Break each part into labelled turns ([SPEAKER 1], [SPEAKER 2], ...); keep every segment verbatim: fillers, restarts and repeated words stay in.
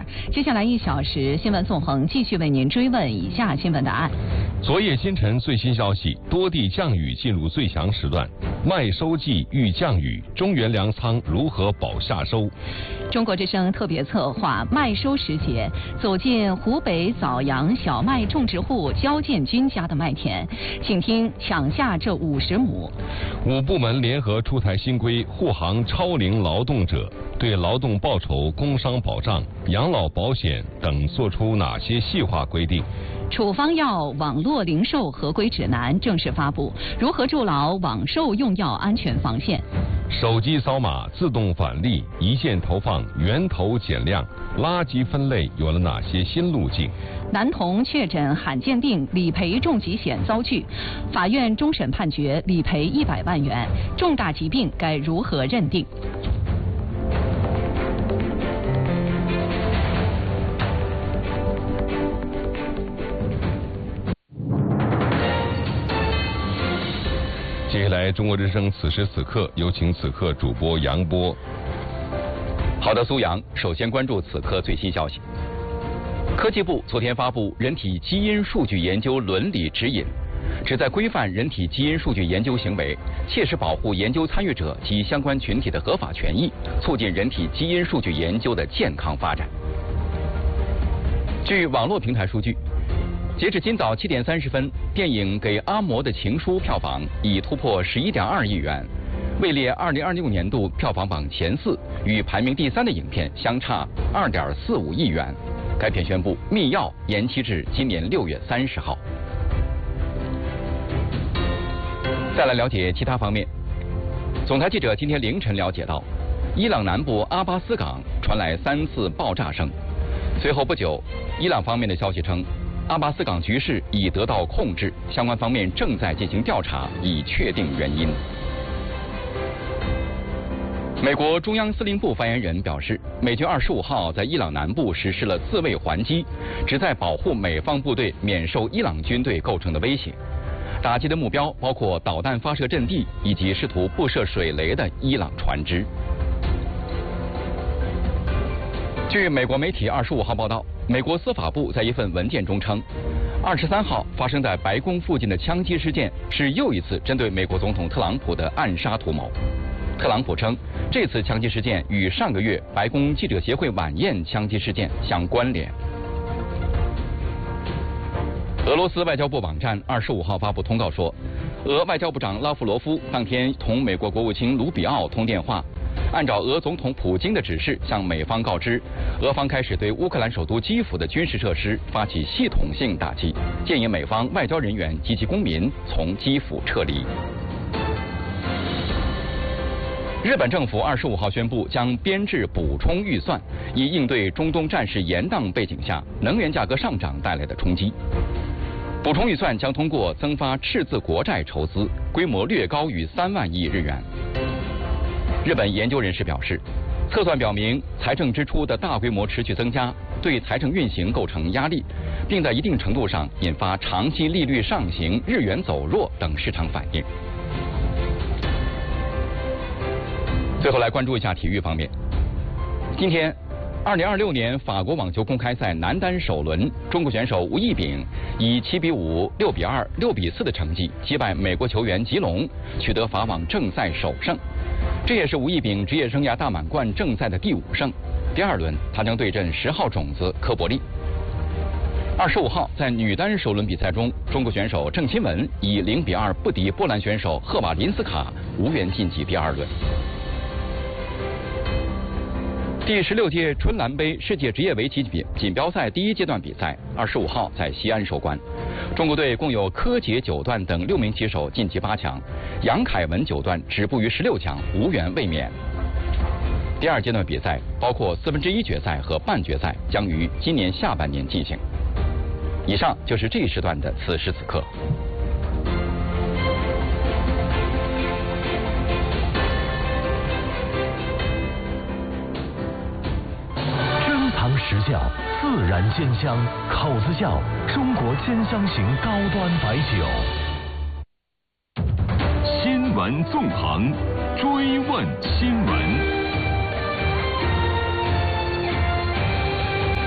[SPEAKER 1] 接下来一小时，新闻纵横继续为您追问以下新闻答案。
[SPEAKER 2] 昨夜星辰最新消息，多地降雨进入最强时段，麦收季遇降雨，中原粮仓如何保夏收？
[SPEAKER 1] 中国之声特别策划麦收时节，走进湖北枣阳小麦种植户焦建军家的麦田，请听抢下这五十亩。
[SPEAKER 2] 五部门联合出台新规，护航超龄劳动者，对劳动报酬、工伤保障、养老保险等作出哪些细化规定？
[SPEAKER 1] 处方药网络零售合规指南正式发布，如何筑牢网售用药安全防线？
[SPEAKER 2] 手机扫码自动返利，一键投放，源头减量，垃圾分类有了哪些新路径？
[SPEAKER 1] 男童确诊罕见病理赔重疾险遭拒，法院终审判决理赔一百万元，重大疾病该如何认定？
[SPEAKER 2] 接下来，中国之声此时此刻有请此刻主播杨波。
[SPEAKER 3] 好的，苏阳，首先关注此刻最新消息。科技部昨天发布《人体基因数据研究伦理指引》，旨在规范人体基因数据研究行为，切实保护研究参与者及相关群体的合法权益，促进人体基因数据研究的健康发展。据网络平台数据，截至今早七点三十分，电影《给阿嬷的情书》票房已突破十一点二亿元，位列二零二六年度票房榜前四，与排名第三的影片相差二点四五亿元。该片宣布《密钥》延期至今年六月三十号。再来了解其他方面，总台记者今天凌晨了解到，伊朗南部阿巴斯港传来三次爆炸声，随后不久，伊朗方面的消息称，阿巴斯港局势已得到控制，相关方面正在进行调查，以确定原因。美国中央司令部发言人表示，美军二十五号在伊朗南部实施了自卫还击，旨在保护美方部队免受伊朗军队构成的威胁。打击的目标包括导弹发射阵地以及试图布设水雷的伊朗船只。据美国媒体二十五号报道，美国司法部在一份文件中称，二十三号发生在白宫附近的枪击事件是又一次针对美国总统特朗普的暗杀图谋。特朗普称，这次枪击事件与上个月白宫记者协会晚宴枪击事件相关联。俄罗斯外交部网站二十五号发布通告说，俄外交部长拉夫罗夫当天同美国国务卿卢比奥通电话，按照俄总统普京的指示向美方告知，俄方开始对乌克兰首都基辅的军事设施发起系统性打击，建议美方外交人员及其公民从基辅撤离。日本政府二十五号宣布将编制补充预算，以应对中东战事延宕背景下能源价格上涨带来的冲击。补充预算将通过增发赤字国债筹资，规模略高于三万亿日元。日本研究人士表示，测算表明财政支出的大规模持续增加，对财政运行构成压力，并在一定程度上引发长期利率上行、日元走弱等市场反应。最后来关注一下体育方面。今天，二零二六年法国网球公开赛男单首轮，中国选手吴亦丙以七比五、六比二、六比四的成绩击败美国球员吉隆，取得法网正赛首胜。这也是吴亦丙职业生涯大满贯正赛的第五胜。第二轮，他将对阵十号种子科伯利。二十五号，在女单首轮比赛中，中国选手郑钦文以零比二不敌波兰选手赫瓦林斯卡，无缘晋级第二轮。第十六届春兰杯世界职业围棋锦标赛第一阶段比赛，二十五号在西安收官。中国队共有柯洁九段等六名棋手晋级八强，杨凯文九段止步于十六强，无缘卫冕。第二阶段比赛包括四分之一决赛和半决赛，将于今年下半年进行。以上就是这一时段的此时此刻。
[SPEAKER 4] 实窖自然煎香，口子窖中国煎香型高端白酒。
[SPEAKER 5] 新闻纵横，追问新闻。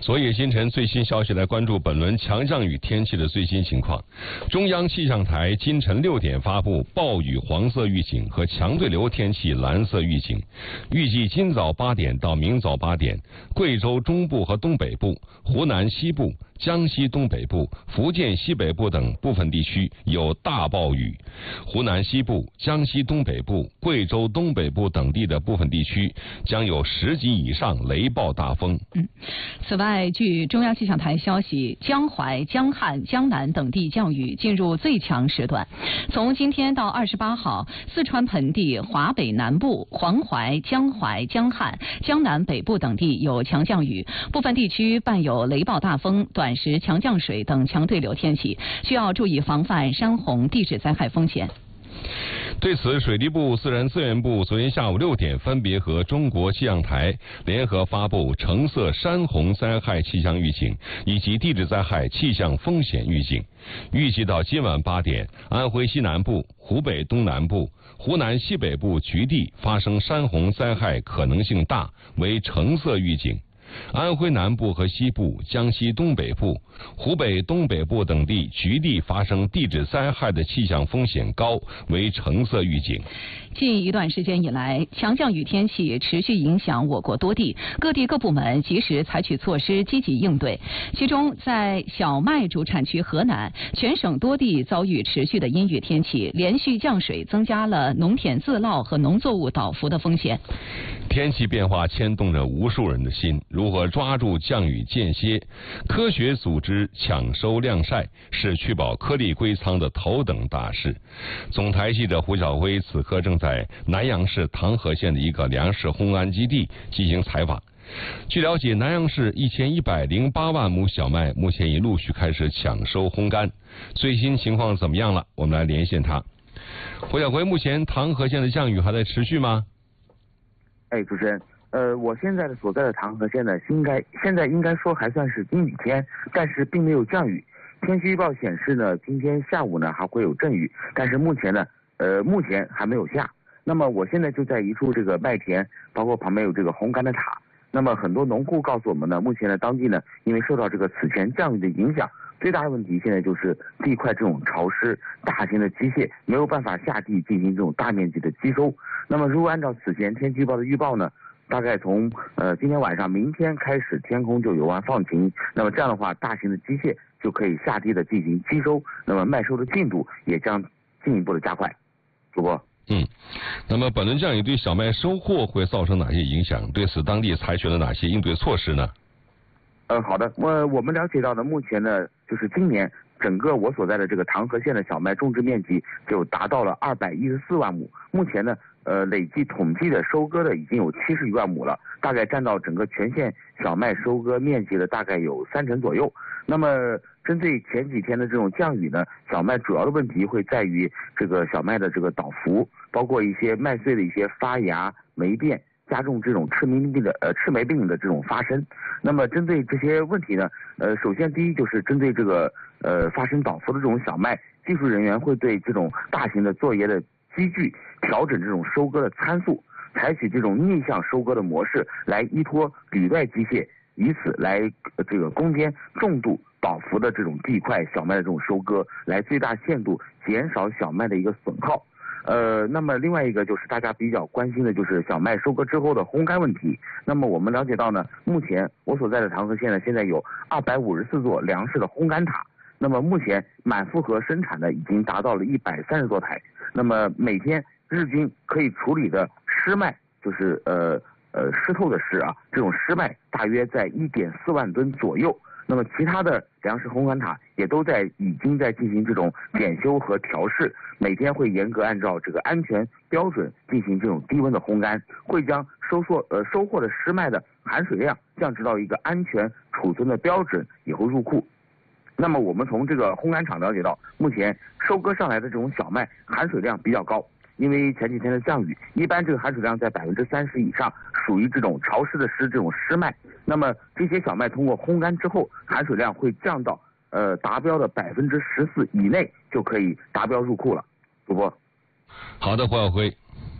[SPEAKER 2] 昨夜今晨最新消息，来关注本轮强降雨天气的最新情况。中央气象台今晨六点发布暴雨黄色预警和强对流天气蓝色预警，预计今早八点到明早八点，贵州中部和东北部、湖南西部、江西东北部、福建西北部等部分地区有大暴雨，湖南西部、江西东北部、贵州东北部等地的部分地区将有十级以上雷暴大风。
[SPEAKER 1] 嗯，此外，据中央气象台消息，江淮、江汉、江南等地降雨进入最强时段。从今天到二十八号，四川盆地、华北南部、黄淮、江淮、江汉、江南北部等地有强降雨，部分地区伴有雷暴大风、短时强降水等强对流天气，需要注意防范山洪、地质灾害风险。
[SPEAKER 2] 对此，水利部、自然资源部昨天下午六点分别和中国气象台联合发布橙色山洪灾害气象预警以及地质灾害气象风险预警。预计到今晚八点，安徽西南部、湖北东南部、湖南西北部局地发生山洪灾害可能性大，为橙色预警。安徽南部和西部、江西东北部、湖北东北部等地局地发生地质灾害的气象风险高，为橙色预警。
[SPEAKER 1] 近一段时间以来，强降雨天气持续影响我国多地，各地各部门及时采取措施，积极应对。其中，在小麦主产区河南，全省多地遭遇持续的阴雨天气，连续降水增加了农田自涝和农作物倒伏的风险。
[SPEAKER 2] 天气变化牵动着无数人的心，如何抓住降雨间歇，科学组织抢收晾晒，是确保颗粒归仓的头等大事。总台记者胡晓辉此刻正在南阳市唐河县的一个粮食烘干基地进行采访。据了解，南阳市一千一百零八万亩小麦目前已陆续开始抢收烘干，最新情况怎么样了？我们来连线他。胡晓辉，目前唐河县的降雨还在持续吗？
[SPEAKER 6] 哎，主持人，呃，我现在的所在的唐河县呢，应该现在应该说还算是阴雨天，但是并没有降雨。天气预报显示呢，今天下午呢还会有阵雨，但是目前呢，呃，目前还没有下。那么我现在就在一处这个麦田，包括旁边有这个烘干的塔。那么很多农户告诉我们呢，目前呢当地呢，因为受到这个此前降雨的影响，最大的问题现在就是地块这种潮湿，大型的机械没有办法下地进行这种大面积的机收。那么如果按照此前天气预报的预报呢，大概从呃今天晚上、明天开始，天空就有望放晴。那么这样的话，大型的机械就可以下地的进行机收，那么麦收的进度也将进一步的加快。主播。
[SPEAKER 2] 嗯，那么本轮降雨对小麦收获会造成哪些影响？对此，当地采取了哪些应对措施呢？
[SPEAKER 6] 呃，好的，我我们了解到呢，目前呢，就是今年整个我所在的这个唐河县的小麦种植面积就达到了二百一十四万亩。目前呢，呃，累计统计的收割的已经有七十余万亩了，大概占到整个全县小麦收割面积的大概有三成左右。那么针对前几天的这种降雨呢，小麦主要的问题会在于这个小麦的这个倒伏，包括一些麦穗的一些发芽、霉变，加重这种赤霉病的呃赤霉病的这种发生。那么针对这些问题呢，呃，首先第一就是针对这个呃发生倒伏的这种小麦，技术人员会对这种大型的作业的机具调整这种收割的参数，采取这种逆向收割的模式来依托履带机械，以此来、呃、这个攻坚重度倒伏的这种地块小麦的这种收割，来最大限度减少小麦的一个损耗。呃，那么另外一个就是大家比较关心的就是小麦收割之后的烘干问题。那么我们了解到呢，目前我所在的唐河县呢，现在有二百五十四座粮食的烘干塔。那么目前满负荷生产的已经达到了一百三十多台。那么每天日均可以处理的湿麦，就是呃呃湿透的湿啊，这种湿麦大约在一点四万吨左右。那么其他的粮食烘干塔也都在已经在进行这种检修和调试，每天会严格按照这个安全标准进行这种低温的烘干，会将收获呃收获的湿麦的含水量降至到一个安全储存的标准以后入库。那么我们从这个烘干厂了解到，目前收割上来的这种小麦含水量比较高，因为前几天的降雨，一般这个含水量在百分之三十以上，属于这种潮湿的湿这种湿麦。那么这些小麦通过烘干之后，含水量会降到呃达标的百分之十四以内，就可以达标入库了。主播，
[SPEAKER 2] 好的，胡晓辉。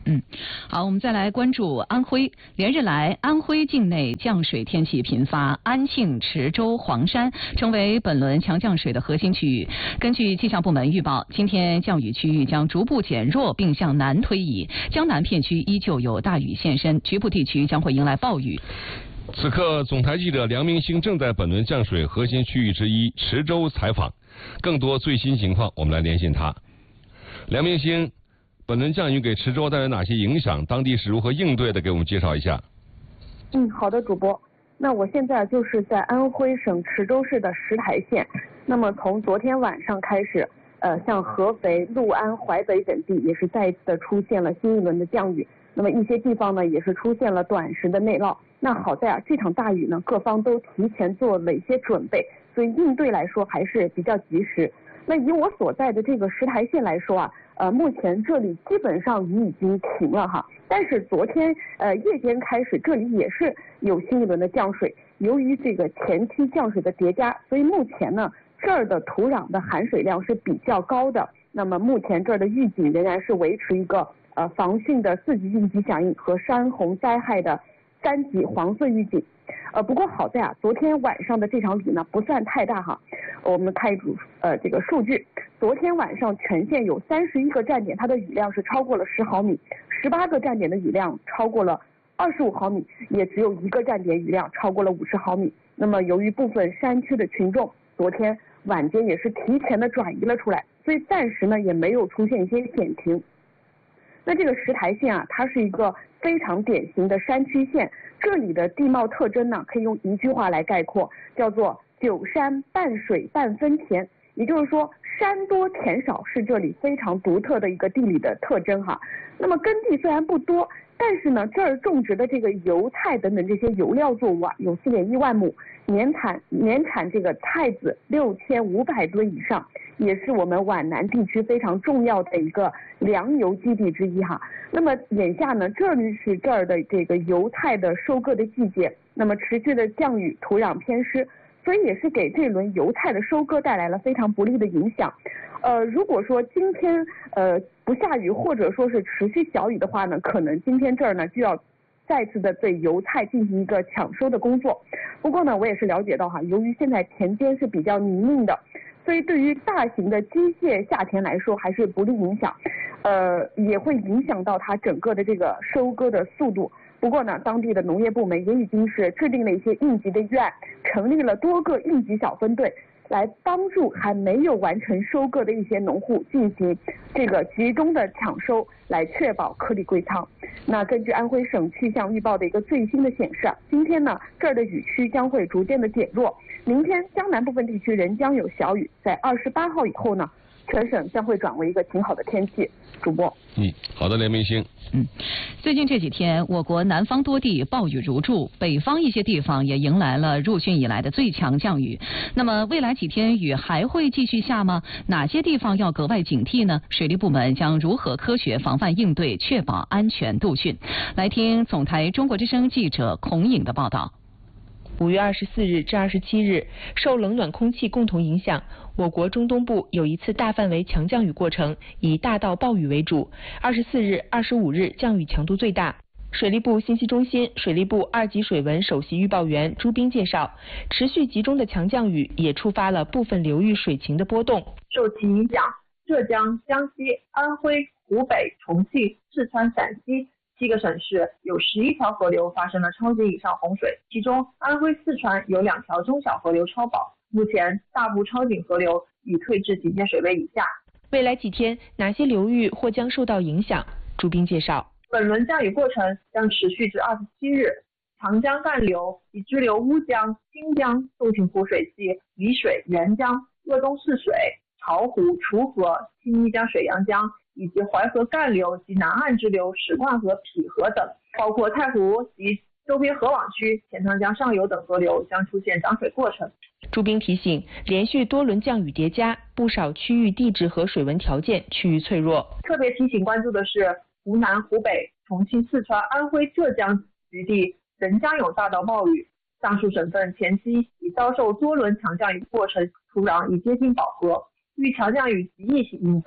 [SPEAKER 1] 嗯，好，我们再来关注安徽。连日来，安徽境内降水天气频发，安庆、池州、黄山成为本轮强降水的核心区域。根据气象部门预报，今天降雨区域将逐步减弱并向南推移，江南片区依旧有大雨现身，局部地区将会迎来暴雨。
[SPEAKER 2] 此刻，总台记者梁明星正在本轮降水核心区域之一池州采访，更多最新情况，我们来连线他。梁明星，本轮降雨给池州带来哪些影响？当地是如何应对的？给我们介绍一下。
[SPEAKER 7] 嗯，好的，主播。那我现在就是在安徽省池州市的石台县。那么从昨天晚上开始，呃，像合肥、六安、淮北等地也是再一次的出现了新一轮的降雨。那么一些地方呢，也是出现了短时的内涝。那好在啊，这场大雨呢，各方都提前做了一些准备，所以应对来说还是比较及时。那以我所在的这个石台县来说啊，呃，目前这里基本上雨已经停了哈，但是昨天呃夜间开始，这里也是有新一轮的降水。由于这个前期降水的叠加，所以目前呢这儿的土壤的含水量是比较高的。那么目前这儿的预警仍然是维持一个呃防汛的四级应急响应和山洪灾害的三级黄色预警。呃，不过好在啊，昨天晚上的这场雨呢不算太大哈。我们看一组呃这个数据，昨天晚上全县有三十一个站点，它的雨量是超过了十毫米，十八个站点的雨量超过了二十五毫米，也只有一个站点雨量超过了五十毫米。那么由于部分山区的群众昨天晚间也是提前的转移了出来，所以暂时呢也没有出现一些险情。那这个石台县啊，它是一个非常典型的山区县，这里的地貌特征呢，可以用一句话来概括，叫做九山半水半分田。也就是说，山多田少是这里非常独特的一个地理的特征哈。那么耕地虽然不多，但是呢，这儿种植的这个油菜等等这些油料作物啊，有四点一万亩，年产年产这个菜籽六千五百吨以上，也是我们皖南地区非常重要的一个粮油基地之一哈。那么眼下呢，这里是这儿的这个油菜的收割的季节，那么持续的降雨，土壤偏湿，所以也是给这轮油菜的收割带来了非常不利的影响。呃，如果说今天呃不下雨，或者说是持续小雨的话呢，可能今天这儿呢就要再次的对油菜进行一个抢收的工作。不过呢，我也是了解到哈，由于现在田间是比较泥泞的，所以对于大型的机械下田来说还是不利影响，呃，也会影响到它整个的这个收割的速度。不过呢，当地的农业部门也已经是制定了一些应急的预案，成立了多个应急小分队，来帮助还没有完成收割的一些农户进行这个集中的抢收，来确保颗粒归仓。那根据安徽省气象预报的一个最新的显示啊，今天呢这儿的雨区将会逐渐的减弱，明天江南部分地区仍将有小雨，在二十八号以后呢，全省将会转为一个晴好的天气。主播，
[SPEAKER 2] 嗯，好的，连明星。
[SPEAKER 1] 嗯，最近这几天，我国南方多地暴雨如注，北方一些地方也迎来了入汛以来的最强降雨。那么未来几天雨还会继续下吗？哪些地方要格外警惕呢？水利部门将如何科学防范应对，确保安全度汛？来听总台中国之声记者孔颖的报道。
[SPEAKER 8] 五月二十四日至二十七日，受冷暖空气共同影响，我国中东部有一次大范围强降雨过程，以大到暴雨为主。二十四日、二十五日降雨强度最大。水利部信息中心水利部二级水文首席预报员朱斌介绍，持续集中的强降雨也触发了部分流域水情的波动。
[SPEAKER 9] 受其影响，浙江、江西、安徽、湖北、重庆、四川、陕西七个省市有十一条河流发生了超级以上洪水，其中安徽、四川有两条中小河流超保，目前大部超警河流已退至警戒水位以下。
[SPEAKER 8] 未来几天哪些流域或将受到影响？朱斌介绍，
[SPEAKER 9] 本轮降雨过程将持续至二十七日，长江干流及支流乌江、新江、洞庭湖水系、沂水、沅江、鄂东泗水、巢湖、楚河、青衣江、水阳江以及淮河干流及南岸支流史灌河、淠河等，包括太湖及周边河网区、钱塘江上游等河流将出现涨水过程。
[SPEAKER 8] 朱斌提醒，连续多轮降雨叠加，不少区域地质和水文条件趋于脆弱。
[SPEAKER 9] 特别提醒关注的是，湖南、湖北、重庆、四川、安徽、浙江局地仍将有大到暴雨。上述省份前期已遭受多轮强降雨过程，土壤已接近饱和，遇强降雨极易引发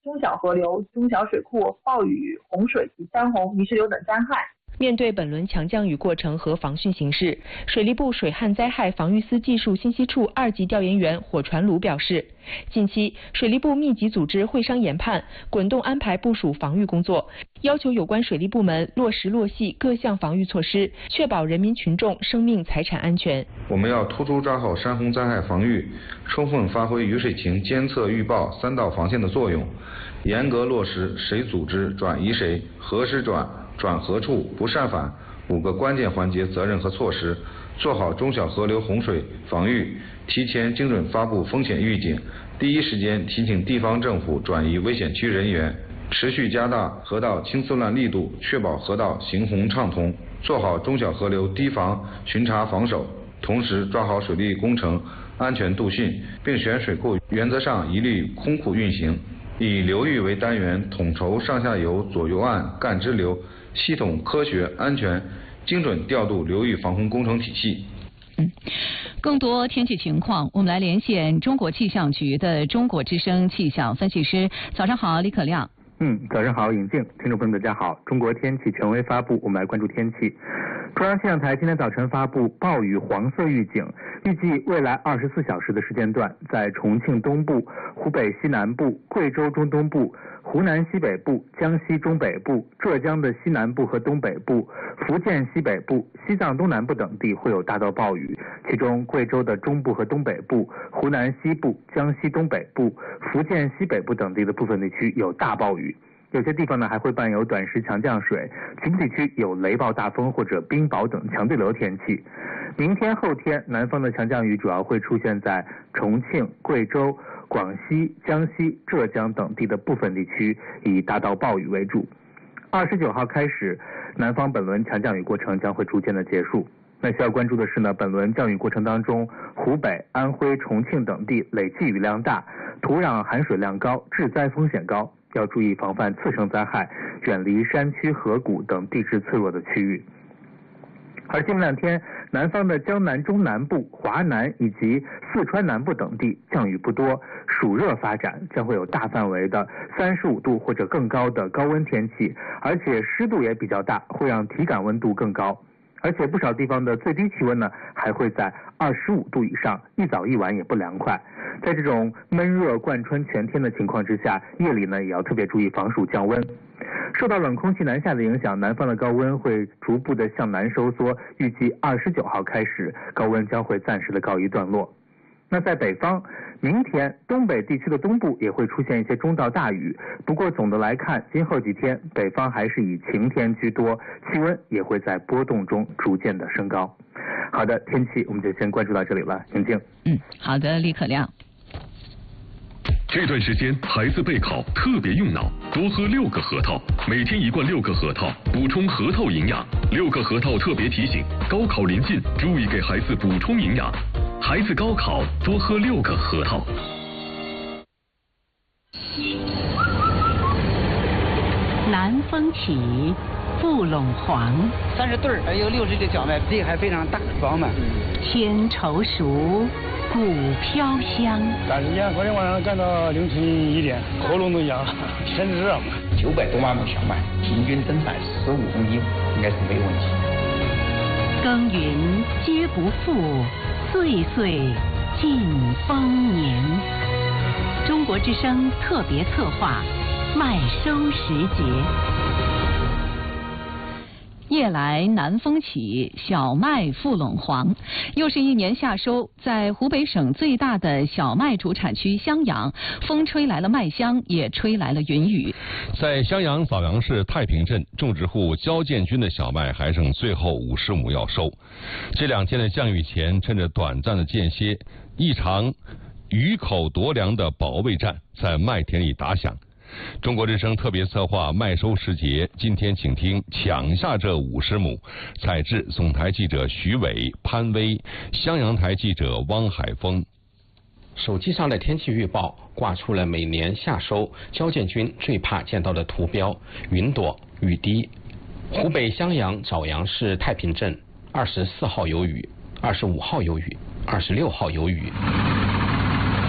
[SPEAKER 9] 中小河流、中小水库暴雨、洪水及山洪、泥石流等灾害。
[SPEAKER 8] 面对本轮强降雨过程和防汛形势，水利部水旱灾害防御司技术信息处二级调研员火传鲁表示，近期水利部密集组织会商研判，滚动安排部署防御工作，要求有关水利部门落实落细各项防御措施，确保人民群众生命财产安全。
[SPEAKER 10] 我们要突出抓好山洪灾害防御，充分发挥雨水情监测预报三道防线的作用，严格落实谁组织转移谁、何时转、转何处、不擅返五个关键环节责任和措施，做好中小河流洪水防御，提前精准发布风险预警，第一时间提醒地方政府转移危险区人员，持续加大河道清丝乱力度，确保河道行洪畅通，做好中小河流堤防巡查防守，同时抓好水利工程安全度汛，并选水库原则上一律空库运行，以流域为单元，统筹上下游、左右岸、干支流，系统、科学、安全、精准调度流域防洪工程体系。
[SPEAKER 1] 嗯，更多天气情况，我们来连线中国气象局的中国之声气象分析师。早上好，李可亮。
[SPEAKER 11] 嗯，早上好，尹静，听众朋友们大家好。中国天气权威发布，我们来关注天气。中央气象台今天早晨发布暴雨黄色预警，预计未来二十四小时的时间段，在重庆东部、湖北西南部、贵州中东部、湖南西北部、江西中北部、浙江的西南部和东北部、福建西北部、西藏东南部等地会有大到暴雨，其中贵州的中部和东北部、湖南西部、江西东北部、福建西北部等地的部分地区有大暴雨。有些地方呢还会伴有短时强降水，局部地区有雷暴大风或者冰雹等强对流天气。明天后天南方的强降雨主要会出现在重庆、贵州、广西、江西、浙江等地的部分地区，以大到暴雨为主。二十九号开始，南方本轮强降雨过程将会逐渐的结束。那需要关注的是呢，本轮降雨过程当中，湖北、安徽、重庆等地累计雨量大，土壤含水量高，致灾风险高，要注意防范次生灾害，远离山区、河谷等地质脆弱的区域。而近两天，南方的江南中南部、华南以及四川南部等地降雨不多，暑热发展，将会有大范围的三十五度或者更高的高温天气，而且湿度也比较大，会让体感温度更高。而且不少地方的最低气温呢，还会在二十五度以上，一早一晚也不凉快。在这种闷热贯穿全天的情况之下，夜里呢也要特别注意防暑降温。受到冷空气南下的影响，南方的高温会逐步的向南收缩，预计二十九号开始，高温将会暂时的告一段落。那在北方，明天东北地区的东部也会出现一些中到大雨，不过总的来看，今后几天北方还是以晴天居多，气温也会在波动中逐渐的升高。好的，天气我们就先关注到这里了，宁静。
[SPEAKER 1] 嗯，好的，李可亮。
[SPEAKER 5] 这段时间孩子备考特别用脑，多喝六个核桃，每天一罐六个核桃，补充核桃营养。六个核桃特别提醒，高考临近，注意给孩子补充营养。孩子高考多喝六个核桃。
[SPEAKER 12] 南风起，富陇黄。
[SPEAKER 13] 三十对儿，还有六十个小麦，这还非常大，饱满。
[SPEAKER 12] 天稠熟，谷飘香。
[SPEAKER 14] 但是呀，昨天晚上干到凌晨一点，喉咙都痒了，天热嘛。
[SPEAKER 15] 九百多万亩小麦，平均增产十五公斤，应该是没问题。
[SPEAKER 12] 耕耘皆不负，岁岁尽丰年。中国之声特别策划，麦收时节。
[SPEAKER 1] 夜来南风起，小麦富陇黄。又是一年夏收，在湖北省最大的小麦主产区襄阳，风吹来了麦香，也吹来了云雨。
[SPEAKER 2] 在襄阳枣阳市太平镇，种植户焦建军的小麦还剩最后五十亩要收。这两天的降雨前，趁着短暂的间歇，一场雨口夺粮的保卫战在麦田里打响。中国之声特别策划麦收时节，今天请听抢下这五十亩。采制总台记者徐伟、潘威，襄阳台记者汪海峰。
[SPEAKER 16] 手机上的天气预报挂出了每年夏收焦建军最怕见到的图标：云朵、雨滴。湖北襄阳枣阳市太平镇，二十四号有雨，二十五号有雨，二十六号有雨。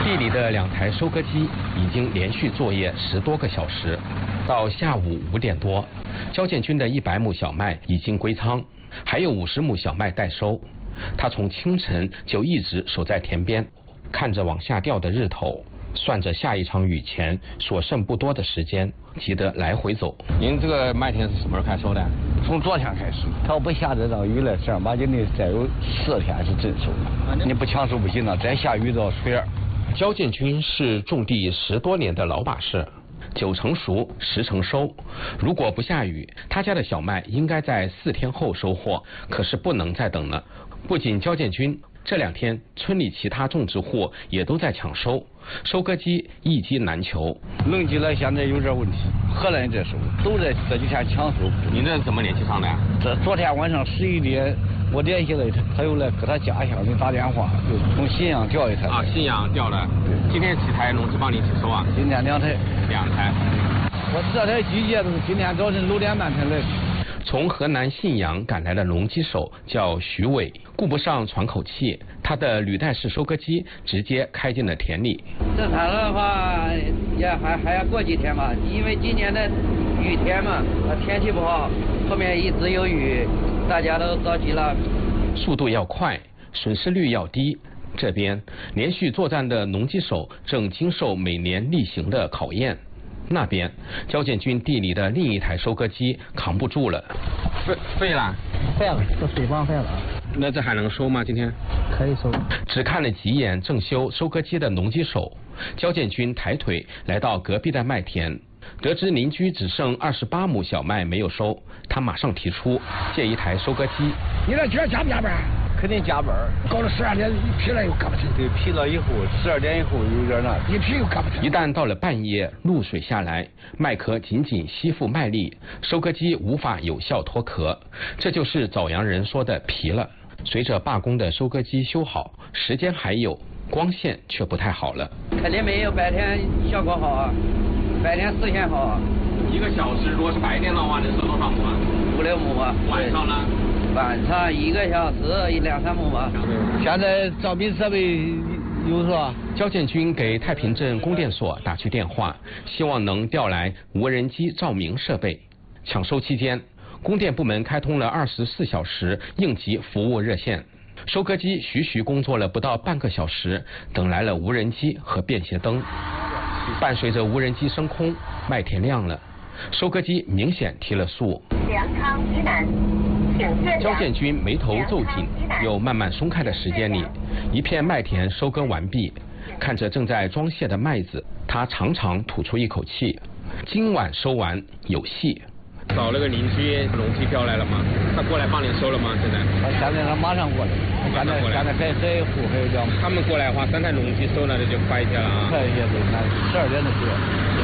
[SPEAKER 16] 地里的两台收割机已经连续作业十多个小时，到下午五点多，焦建军的一百亩小麦已经归仓，还有五十亩小麦待收。他从清晨就一直守在田边，看着往下掉的日头，算着下一场雨前所剩不多的时间，急得来回走。
[SPEAKER 17] 您这个麦田是什么时候开始收的？
[SPEAKER 15] 从昨天开始，它要不下这场雨了，正儿八经的再有四天是真收了。你不抢收不行了，再下雨到水儿。
[SPEAKER 16] 焦建军是种地十多年的老把式，九成熟，十成收。如果不下雨，他家的小麦应该在四天后收获，可是不能再等了。不仅焦建军，这两天村里其他种植户也都在抢收，收割机一机难求。
[SPEAKER 15] 农机了现在有点问题，荷兰这收，都在这几天抢收。
[SPEAKER 17] 您这怎么联系上的呀？
[SPEAKER 15] 这昨天晚上十一点，我联系了他，他又来给他家乡的打电话，又从信阳调一台。
[SPEAKER 17] 啊，信阳调的。今天几台农机帮你一起收啊？
[SPEAKER 15] 今天两台。
[SPEAKER 17] 两台。
[SPEAKER 15] 我这台机械都是今天早晨六点半才来。
[SPEAKER 16] 从河南信阳赶来的农机手叫徐伟，顾不上喘口气，他的履带式收割机直接开进了田里。
[SPEAKER 13] 这他的话也还还要过几天吧，因为今年的雨天嘛，天气不好，后面一直有雨，大家都着急了。
[SPEAKER 16] 速度要快，损失率要低。这边连续作战的农机手正经受每年例行的考验。那边，焦建军地里的另一台收割机扛不住了，
[SPEAKER 17] 废废了，
[SPEAKER 15] 废了，这水帮废了。
[SPEAKER 17] 那这还能收吗？今天
[SPEAKER 15] 可以收。
[SPEAKER 16] 只看了几眼正修收割机的农机手，焦建军抬腿来到隔壁的麦田，得知邻居只剩二十八亩小麦没有收，他马上提出借一台收割机。
[SPEAKER 14] 你这今儿加不加班？
[SPEAKER 15] 肯定加班，
[SPEAKER 14] 搞到十二点一批了又赶不成。
[SPEAKER 15] 对，批了以后十二点以后有点难，
[SPEAKER 14] 一批又赶不成。
[SPEAKER 16] 一旦到了半夜，露水下来，麦壳紧紧吸附麦粒，收割机无法有效脱壳，这就是枣阳人说的皮了。随着罢工的收割机修好，时间还有，光线却不太好了。
[SPEAKER 13] 肯定没有白天效果好啊，白天视线好啊。
[SPEAKER 17] 一个小时如果是白天的话，能收多少亩啊？
[SPEAKER 13] 五六亩啊。
[SPEAKER 17] 晚上呢？
[SPEAKER 13] 晚上一个小时一两三亩吧。
[SPEAKER 15] 现在照明设备有是吧？
[SPEAKER 16] 焦建军给太平镇供电所打去电话，希望能调来无人机照明设备。抢收期间，供电部门开通了二十四小时应急服务热线，收割机徐徐工作了不到半个小时，等来了无人机和便携灯。伴随着无人机升空，麦田亮了，收割机明显提了速。
[SPEAKER 18] 粮仓以南，
[SPEAKER 16] 焦建军眉头皱紧，又慢慢松开的时间里，一片麦田收割完毕，看着正在装卸的麦子，他长长吐出一口气，今晚收完有戏。
[SPEAKER 17] 找了个邻居，农机调来了吗？他过来帮你收了吗？现在？
[SPEAKER 15] 他现在他马上过来，
[SPEAKER 17] 马上过来。
[SPEAKER 15] 现在还还有户还有两。
[SPEAKER 17] 他们过来的话，三台农机收了，那就快一些了啊。
[SPEAKER 15] 快一些对，那十二点的时候。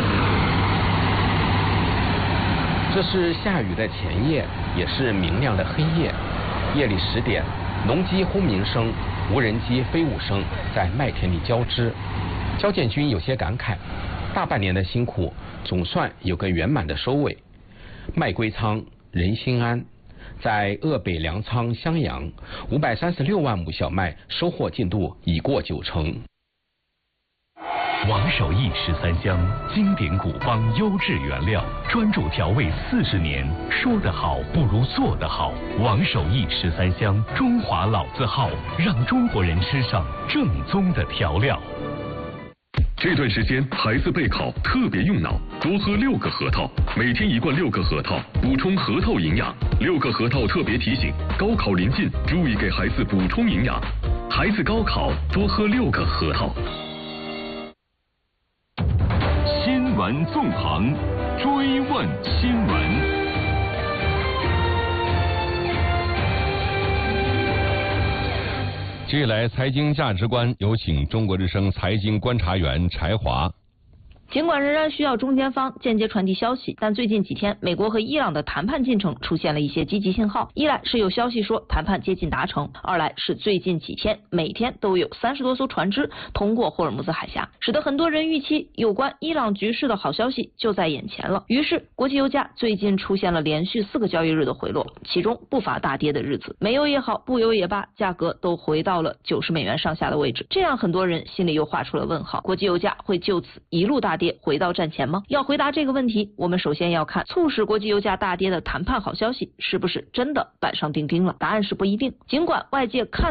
[SPEAKER 16] 这是下雨的前夜，也是明亮的黑夜。夜里十点，农机轰鸣声、无人机飞舞声在麦田里交织。焦建军有些感慨，大半年的辛苦总算有个圆满的收尾。麦归仓，人心安。在鄂北粮仓襄阳，五百三十六万亩小麦收获进度已过九成。
[SPEAKER 4] 王守义十三香，经典古方优质原料，专注调味四十年，说得好不如做得好。王守义十三香，中华老字号，让中国人吃上正宗的调料。
[SPEAKER 5] 这段时间孩子备考特别用脑，多喝六个核桃，每天一罐六个核桃，补充核桃营养。六个核桃特别提醒：高考临近，注意给孩子补充营养。孩子高考多喝六个核桃。
[SPEAKER 4] 新闻纵横，追问新闻。
[SPEAKER 2] 接下来，财经价值观有请中国之声财经观察员柴华。
[SPEAKER 18] 尽管仍然需要中间方间接传递消息，但最近几天，美国和伊朗的谈判进程出现了一些积极信号。一来是有消息说谈判接近达成，二来是最近几天每天都有三十多艘船只通过霍尔木兹海峡，使得很多人预期有关伊朗局势的好消息就在眼前了。于是，国际油价最近出现了连续四个交易日的回落，其中不乏大跌的日子。煤油也好，布油也罢，价格都回到了九十美元上下的位置，这让很多人心里又画出了问号：国际油价会就此一路大跌，回到战前吗？要回答这个问题，我们首先要看促使国际油价大跌的谈判好消息是不是真的板上钉钉了。答案是不一定。尽管外界看